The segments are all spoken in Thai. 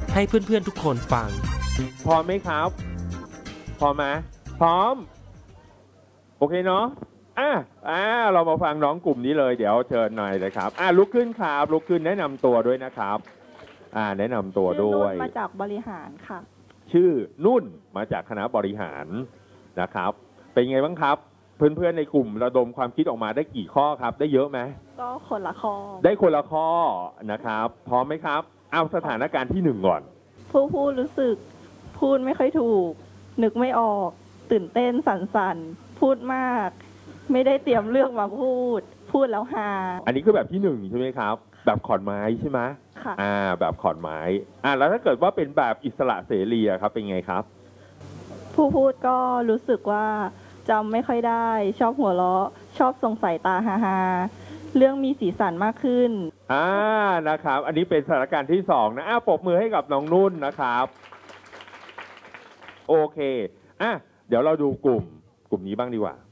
ให้เพื่อนๆทุกคนฟังพร้อมไหมครับพร้อมไหมพร้อมโอเคเนาะเรามาฟังน้องกลุ่มนี้เลยเดี๋ยวเชิญหน่อยเลยครับลุกขึ้นครับลุกขึ้นแนะนำตัวด้วยนะครับแนะนำตัวด้วยมาจากบริหารค่ะชื่อนุ่นมาจากคณะบริหารนะครับเป็นไงบ้างครับเพื่อนๆในกลุ่มระดมความคิดออกมาได้กี่ข้อครับได้เยอะไหมก็คนละข้อได้คนละข้อนะครับพร้อมไหมครับเอาสถานการณ์ที่1ก่อนผู้พูดรู้สึกพูดไม่ค่อยถูกนึกไม่ออกตื่นเต้นสั่นๆพูดมากไม่ได้เตรียมเรื่องมาพูดแล้วฮาอันนี้คือแบบที่1ใช่ไหมครับแบบขอนไม้ใช่ไหมค่ะแบบขอนไม้แล้วถ้าเกิดว่าเป็นแบบอิสระเสรีครับเป็นไงครับผู้พูดก็รู้สึกว่าจำไม่ค่อยได้ชอบหัวเราะชอบส่งสายตาฮาๆเรื่องมีสีสันมากขึ้นนะครับอันนี้เป็นสถานการณ์ที่2นะปรบมือให้กับน้องนุ่นนะครับโอเคเดี๋ยวเราดูกลุ่มนี้บ้างดีกว่า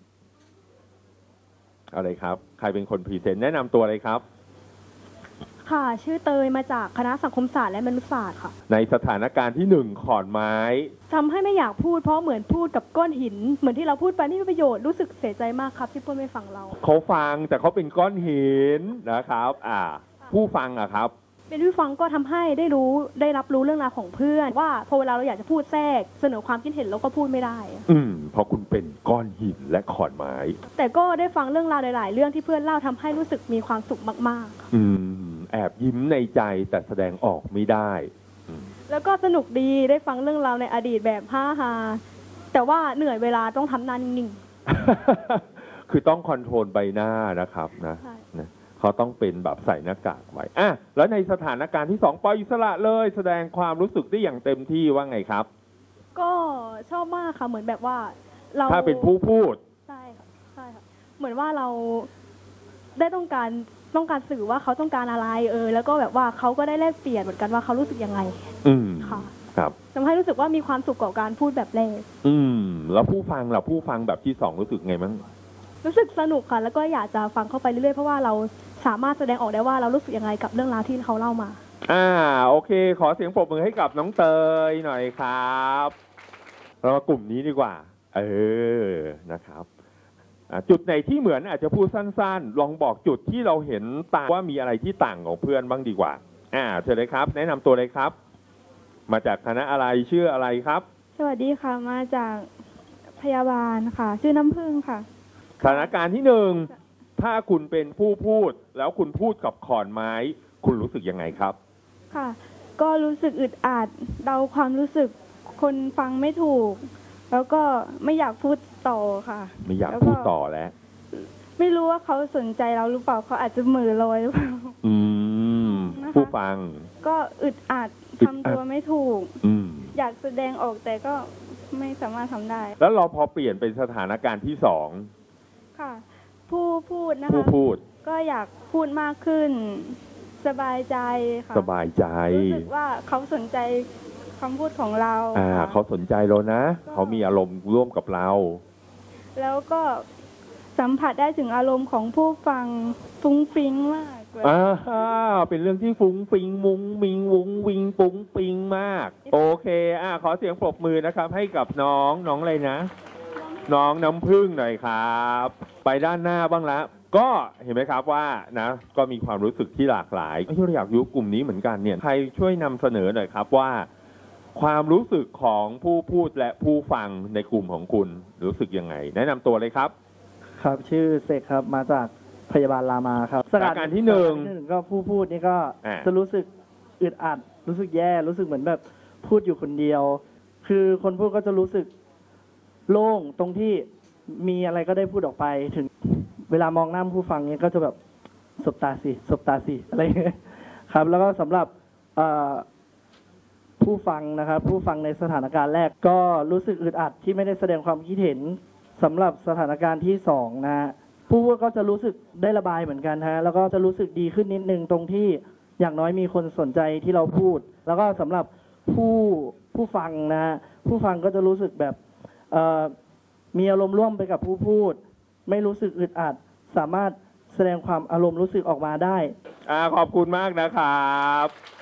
อะไรครับใครเป็นคนพรีเซนต์แนะนำตัวเลยครับค่ะชื่อเตยมาจากคณะสังคมศาสตร์และมนุษยศาสตร์ค่ะในสถานการณ์ที่1ขอนไม้ทำให้ไม่อยากพูดเพราะเหมือนพูดกับก้อนหินเหมือนที่เราพูดไปไม่มีประโยชน์รู้สึกเสียใจมากครับที่เพื่อนไม่ฟังเราเขาฟังแต่เขาเป็นก้อนหินนะครับผู้ฟังครับเป็นผู้ฟังก็ทำให้ได้รับรู้เรื่องราวของเพื่อนว่าพอเวลาเราอยากจะพูดแทรกเสนอความคิดเห็นเราก็พูดไม่ได้เพราะคุณเป็นก้อนหินและขอนไม้แต่ก็ได้ฟังเรื่องราวหลายๆเรื่องที่เพื่อนเล่าทำให้รู้สึกมีความสุขมากๆแอบยิ้มในใจแต่แสดงออกไม่ได้แล้วก็สนุกดีได้ฟังเรื่องราวในอดีตแบบฮาๆแต่ว่าเหนื่อยเวลาต้องทำหน้านิ่งๆคือต้องคอนโทรลใบหน้านะครับนะเขาต้องเป็นแบบใส่หน้ากากไว้แล้วในสถานการณ์ที่2ปล่อยอิสระเลยแสดงความรู้สึกได้อย่างเต็มที่ว่าไงครับก็ชอบมากค่ะเหมือนแบบว่าเราถ้าเป็นผู้พูดใช่ค่ะเหมือนว่าเราได้ต้องการสื่อว่าเขาต้องการอะไรแล้วก็แบบว่าเขาก็ได้แลกเปลี่ยนเหมือนกันว่าเขารู้สึกยังไงค่ะครับทำให้รู้สึกว่ามีความสุขกับการพูดแบบแรกแล้วผู้ฟังแบบที่2รู้สึกไงมั้งรู้สึกสนุกค่ะแล้วก็อยากจะฟังเข้าไปเรื่อยๆเพราะว่าเราสามารถแสดงออกได้ว่าเรารู้สึกยังไงกับเรื่องราวที่เขาเล่ามาโอเคขอเสียงปรบมือให้กับน้องเตยหน่อยครับเรามากลุ่มนี้ดีกว่านะครับจุดไหนที่เหมือนอาจจะพูดสั้นๆลองบอกจุดที่เราเห็นต่างว่ามีอะไรที่ต่างของเพื่อนบ้างดีกว่าเชิญเลยครับแนะนำตัวเลยครับมาจากคณะอะไรชื่ออะไรครับสวัสดีค่ะมาจากพยาบาลค่ะชื่อน้ำผึ้งค่ะสถานการณ์ที่1ถ้าคุณเป็นผู้พูดแล้วคุณพูดกับขอนไม้คุณรู้สึกยังไงครับค่ะก็รู้สึกอึดอัดเดาความรู้สึกคนฟังไม่ถูกแล้วก็ไม่อยากพูดต่อค่ะไม่อยากพูดต่อแล้วไม่รู้ว่าเขาสนใจเราหรือเปล่าเขาอาจจะเหม่อลอยหรือเปล่าผู้ฟังก็อึดอัดทำตัวไม่ถูกอยากแสดงออกแต่ก็ไม่สามารถทำได้แล้วเราพอเปลี่ยนเป็นสถานการณ์ที่2 ค่ะผู้พูดนะคะก็อยากพูดมากขึ้นสบายใจค่ะสบายใจรู้สึกว่าเขาสนใจคำพูดของเราเขาสนใจเรานะเขามีอารมณ์ร่วมกับเราแล้วก็สัมผัสได้ถึงอารมณ์ของผู้ฟังฟุ้งฟิ้งมากเป็นเรื่องที่ฟุ้งฟิ้งมุ้งมิงวุ้งวิงปุ้งปิงมากโอเคขอเสียงปรบมือนะครับให้กับน้องอะไรนะน้องน้ำผึ้งหน่อยครับไปด้านหน้าบ้างละก็เห็นไหมครับว่านะก็มีความรู้สึกที่หลากหลายที่เราอยากรู้กลุ่มนี้เหมือนกันเนี่ยใครช่วยนำเสนอหน่อยครับว่าความรู้สึกของผู้พูดและผู้ฟังในกลุ่มของคุณรู้สึกยังไงแนะนำตัวเลยครับครับชื่อเสกครับมาจากพยาบาลรามาครับสถานการณ์ที่1 ก็ผู้พูดนี่ก็จะรู้สึกอึดอัดรู้สึกแย่รู้สึกเหมือนแบบพูดอยู่คนเดียวคือคนพูดก็จะรู้สึกโล่งตรงที่มีอะไรก็ได้พูดออกไปถึงเวลามองหน้าผู้ฟังเนี่ยก็จะแบบสบตาสิอะไรเงี้ยครับแล้วก็สำหรับผู้ฟังนะครับผู้ฟังในสถานการณ์แรกก็รู้สึกอึดอัดที่ไม่ได้แสดงความคิดเห็นสำหรับสถานการณ์ที่2นะฮะผู้พูดก็จะรู้สึกได้ระบายเหมือนกันฮะแล้วก็จะรู้สึกดีขึ้นนิดนึงตรงที่อย่างน้อยมีคนสนใจที่เราพูดแล้วก็สำหรับผู้ฟังนะฮะผู้ฟังก็จะรู้สึกแบบมีอารมณ์ร่วมไปกับผู้พูดไม่รู้สึกอึดอัดสามารถแสดงความอารมณ์รู้สึกออกมาได้ขอบคุณมากนะครับ